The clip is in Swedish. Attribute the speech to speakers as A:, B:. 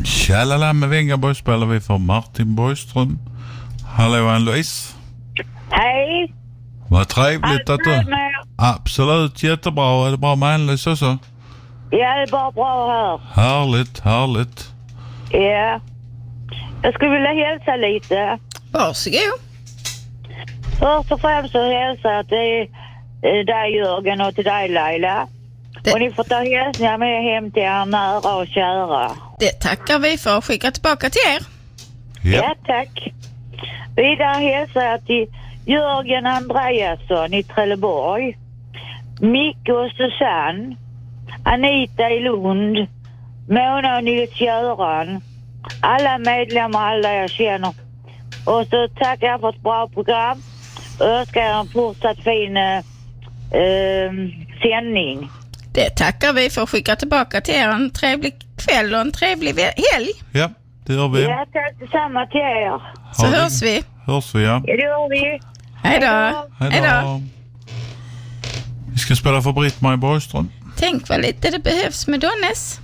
A: Tjalala med Vingaborg spelar vi för Martin Borgström. Hallå Ann-Louise.
B: Hej.
A: Vad trevligt att du... Absolut, jättebra. Är det bra med Ann-Louise också?
B: Ja, det är bara bra här.
A: Härligt.
B: Ja. Jag skulle vilja hälsa lite.
C: Varsågod.
B: Först och främst så hälsar jag till dig Jörgen och till dig Laila. Och ni får ta hälsningar med hem till er nära och kära.
C: Det tackar vi för att skicka tillbaka till er.
B: Ja, tack. Vidare hälsar jag till Jörgen Andreasson i Trelleborg, Micke och Susanne, Anita i Lund, Mona och Nils-Göran, alla medlemmar, alla jag känner. Och så tackar jag för ett bra program och önskar er en fortsatt fin sändning.
C: Det tackar vi för att skicka tillbaka till er. En trevlig kväll och en trevlig helg.
A: Ja, det gör vi.
B: Ja, tack detsamma till er.
C: Så hörs vi.
A: Hörs vi, ja.
B: Ja, det gör vi.
C: Hej då.
A: Vi ska spela för Britt-Marie Borgström.
C: Tänk vad lite det behövs med Donnes.